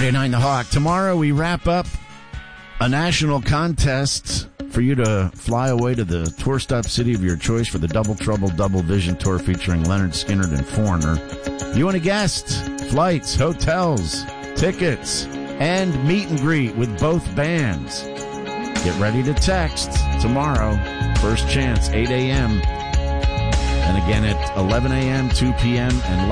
KJ9 the Hawk. Tomorrow we wrap up a national contest for you to fly away to the tour stop city of your choice for the Double Trouble Double Vision Tour featuring Leonard Skinner and Foreigner. You want a guest? Flights, hotels, tickets, and meet and greet with both bands. Get ready to text tomorrow. First chance, 8 a.m. And again at 11 a.m., 2 p.m., and